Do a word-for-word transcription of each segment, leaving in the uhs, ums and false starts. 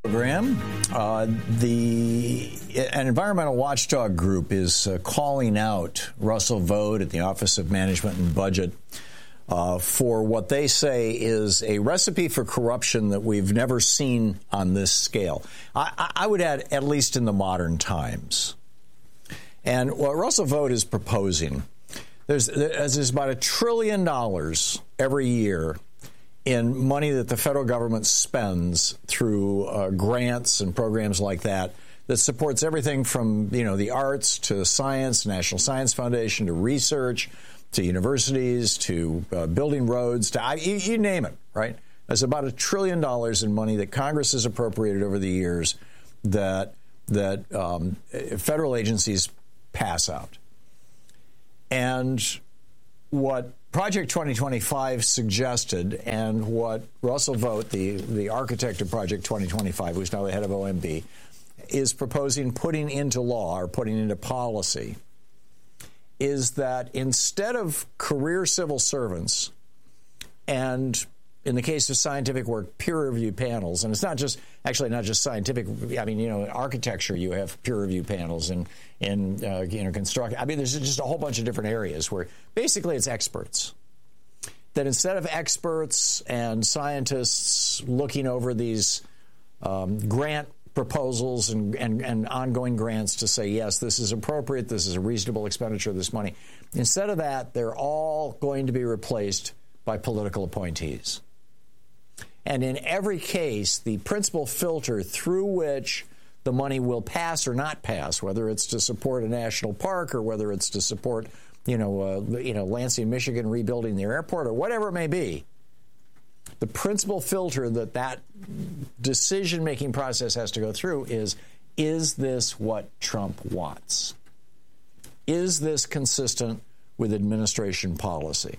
Program. Uh, the an environmental watchdog group is uh, calling out Russell Vought at the Office of Management and Budget uh, for what they say is a recipe for corruption that we've never seen on this scale. I, I would add, at least in the modern times. And what Russell Vought is proposing, there's, there's about a trillion dollars every year in money that the federal government spends through uh, grants and programs like that, that supports everything from, you know, the arts to science, National Science Foundation, to research, to universities, to uh, building roads, to I, you, you name it, right? There's about a trillion dollars in money that Congress has appropriated over the years that that um, federal agencies pass out. And what Project twenty twenty-five suggested, and what Russell Vought, the, the architect of Project twenty twenty-five, who's now the head of O M B, is proposing putting into law or putting into policy, is that instead of career civil servants and, in the case of scientific work, peer review panels, and it's not just, actually not just scientific, I mean, you know, in architecture you have peer review panels, and in, uh, you know, construction, I mean, there's just a whole bunch of different areas where basically it's experts. That instead of experts and scientists looking over these um, grant proposals and, and, and ongoing grants to say, yes, this is appropriate, this is a reasonable expenditure of this money, instead of that, they're all going to be replaced by political appointees. And in every case, the principal filter through which the money will pass or not pass, whether it's to support a national park or whether it's to support, you know, uh, you know, Lansing, Michigan, rebuilding their airport or whatever it may be, the principal filter that that decision-making process has to go through is, is this what Trump wants? Is this consistent with administration policy?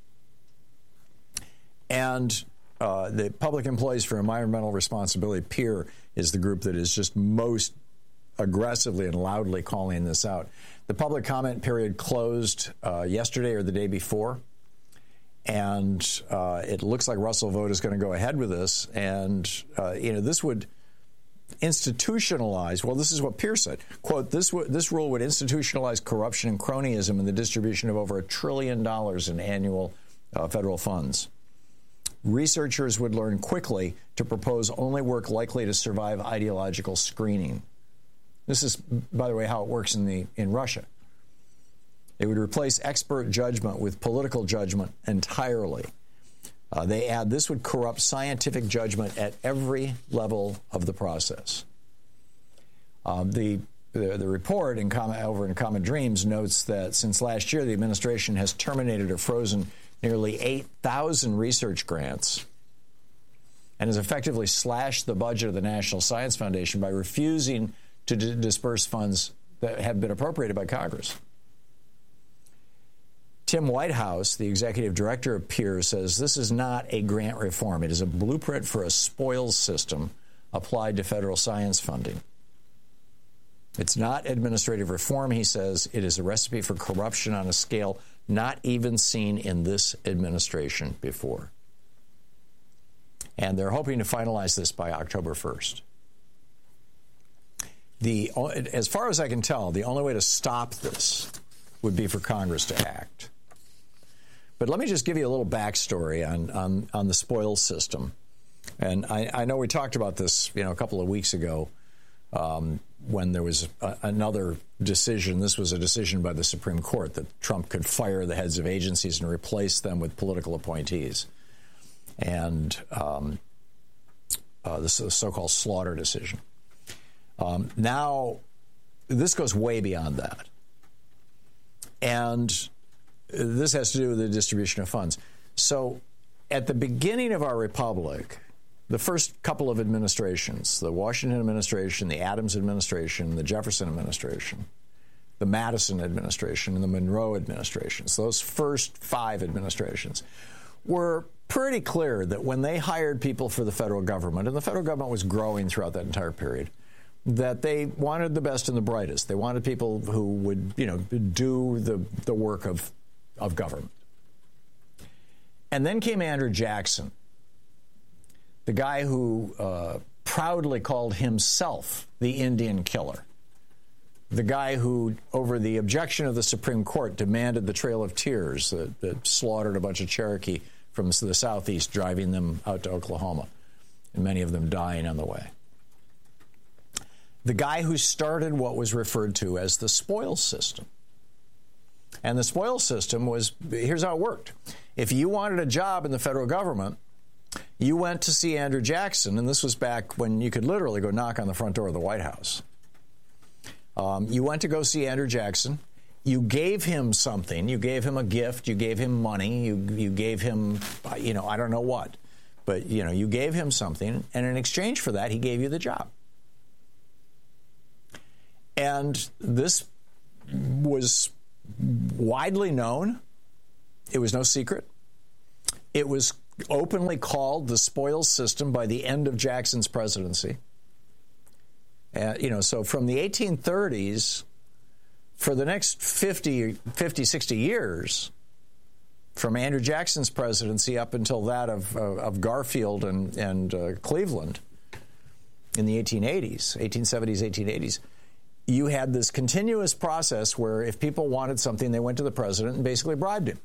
And uh, the Public Employees for Environmental Responsibility, PEER, is the group that is just most aggressively and loudly calling this out. The public comment period closed uh, yesterday or the day before, and uh, it looks like Russell Vought is going to go ahead with this. And, uh, you know, this would institutionalize, well, this is what PEER said, quote, this, w- this rule would institutionalize corruption and cronyism in the distribution of over a trillion dollars in annual uh, federal funds. Researchers would learn quickly to propose only work likely to survive ideological screening. This is, by the way, how it works in the in Russia. It would replace expert judgment with political judgment entirely. Uh, they add this would corrupt scientific judgment at every level of the process. Um, the, the the report in Common, over in Common Dreams notes that since last year, the administration has terminated or frozen nearly eight thousand research grants and has effectively slashed the budget of the National Science Foundation by refusing to d- disperse funds that have been appropriated by Congress. Tim Whitehouse, the executive director of PEER, says this is not a grant reform. It is a blueprint for a spoils system applied to federal science funding. It's not administrative reform, he says. It is a recipe for corruption on a scale not even seen in this administration before. And they're hoping to finalize this by October first. The, as far as I can tell, the only way to stop this would be for Congress to act. But let me just give you a little backstory on, on, on the spoils system. And I, I know we talked about this, you know, a couple of weeks ago um, when there was a, another decision. This was a decision by the Supreme Court that Trump could fire the heads of agencies and replace them with political appointees. And um, uh, this is the so-called Slaughter decision. Um, now, this goes way beyond that. And this has to do with the distribution of funds. So at the beginning of our republic, the first couple of administrations, the Washington administration, the Adams administration, the Jefferson administration, the Madison administration, and the Monroe administrations, those first five administrations were pretty clear that when they hired people for the federal government, and the federal government was growing throughout that entire period, that they wanted the best and the brightest. They wanted people who would, you know, do the, the work of, of government. And then came Andrew Jackson, the guy who uh, proudly called himself the Indian killer. The guy who, over the objection of the Supreme Court, demanded the Trail of Tears that, that slaughtered a bunch of Cherokee from the southeast, driving them out to Oklahoma, and many of them dying on the way. The guy who started what was referred to as the spoils system. And the spoils system was, here's how it worked. If you wanted a job in the federal government, you went to see Andrew Jackson, and this was back when you could literally go knock on the front door of the White House. Um, you went to go see Andrew Jackson. You gave him something. You gave him a gift. You gave him money. You you gave him, you know, I don't know what. But, you know, you gave him something, and in exchange for that, he gave you the job. And this was widely known. It was no secret. It was openly called the spoils system by the end of Jackson's presidency. Uh, you know, so from the eighteen thirties, for the next fifty, fifty, sixty years, from Andrew Jackson's presidency up until that of, uh, of Garfield and, and uh, Cleveland in the eighteen eighties, eighteen seventies, eighteen eighties, you had this continuous process where if people wanted something, they went to the president and basically bribed him.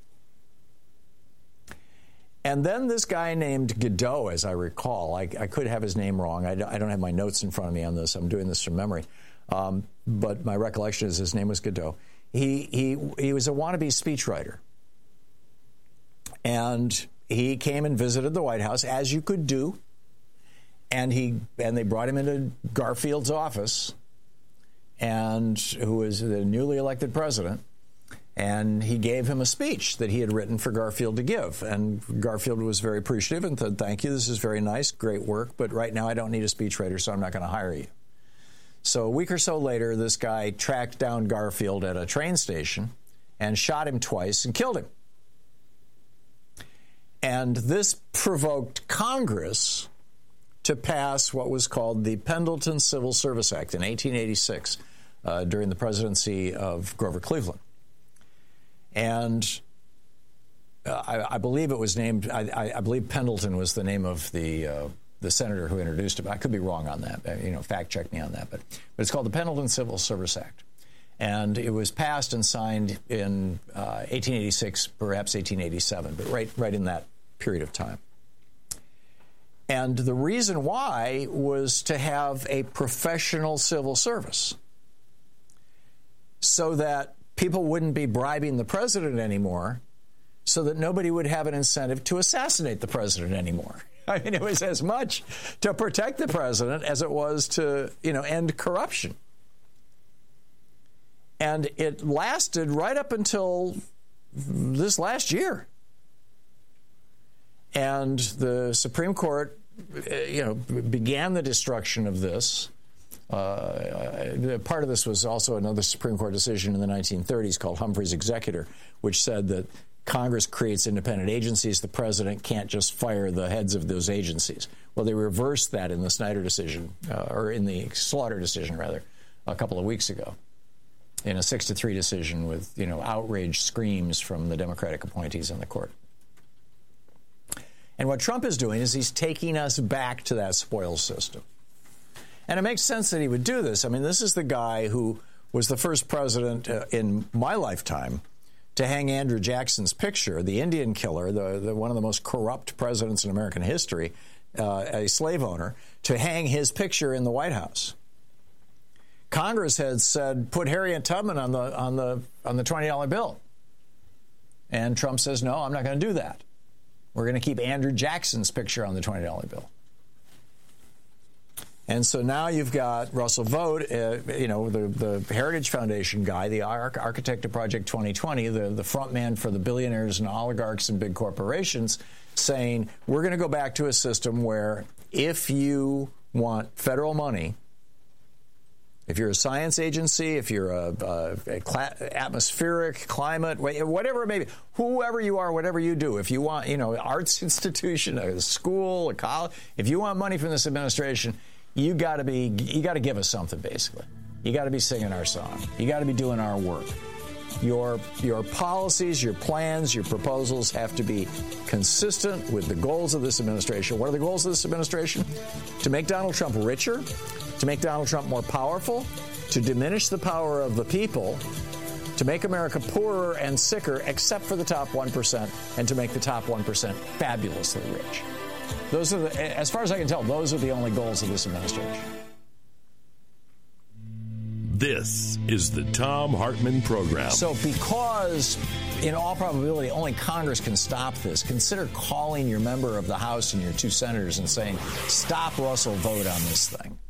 And then this guy named Godot, as I recall, I, I could have his name wrong. I, I don't have my notes in front of me on this. I'm doing this from memory. Um, but my recollection is his name was Godot. He, he, he was a wannabe speechwriter. And he came and visited the White House, as you could do. And he and they brought him into Garfield's office, and who was the newly elected president. And he gave him a speech that he had written for Garfield to give. And Garfield was very appreciative and said, thank you, this is very nice, great work, but right now I don't need a speechwriter, so I'm not going to hire you. So a week or so later, this guy tracked down Garfield at a train station and shot him twice and killed him. And this provoked Congress to pass what was called the Pendleton Civil Service Act in eighteen eighty-six uh, during the presidency of Grover Cleveland. And uh, I, I believe it was named, I, I believe Pendleton was the name of the uh, the senator who introduced it. I could be wrong on that. You know, fact check me on that. But, but it's called the Pendleton Civil Service Act. And it was passed and signed in uh, eighteen eighty-six, perhaps eighteen eighty-seven, but right, right in that period of time. And the reason why was to have a professional civil service so that people wouldn't be bribing the president anymore, so that nobody would have an incentive to assassinate the president anymore. I mean, it was as much to protect the president as it was to, you know, end corruption. And it lasted right up until this last year. And the Supreme Court, you know, began the destruction of this. Uh, part of this was also another Supreme Court decision in the nineteen thirties called Humphrey's Executor, which said that Congress creates independent agencies. The president can't just fire the heads of those agencies. Well, they reversed that in the Snyder decision, uh, or in the Slaughter decision, rather, a couple of weeks ago, in a six to three decision with, you know, outraged screams from the Democratic appointees in the court. And what Trump is doing is he's taking us back to that spoils system. And it makes sense that he would do this. I mean, this is the guy who was the first president uh, in my lifetime to hang Andrew Jackson's picture, the Indian killer, the, the one of the most corrupt presidents in American history, uh, a slave owner, to hang his picture in the White House. Congress had said, put Harriet Tubman on the on the on the twenty dollar bill. And Trump says, no, I'm not going to do that. We're going to keep Andrew Jackson's picture on the twenty dollar bill. And so now you've got Russell Vought, uh, you know, the, the Heritage Foundation guy, the architect of Project twenty twenty, the, the front man for the billionaires and oligarchs and big corporations, saying we're going to go back to a system where if you want federal money, if you're a science agency, if you're a, a, a cl- atmospheric, climate, whatever it may be, whoever you are, whatever you do, if you want, you know, arts institution, a school, a college, if you want money from this administration, you got to be, you got to give us something, basically. You got to be singing our song. You got to be doing our work. Your, your policies, your plans, your proposals have to be consistent with the goals of this administration. What are the goals of this administration? To make Donald Trump richer, to make Donald Trump more powerful, to diminish the power of the people, to make America poorer and sicker, except for the top one percent, and to make the top one percent fabulously rich. Those are the, as far as I can tell, those are the only goals of this administration. This is the Thom Hartmann Program. So because, in all probability, only Congress can stop this, consider calling your member of the House and your two senators and saying, stop Russell Vought on this thing.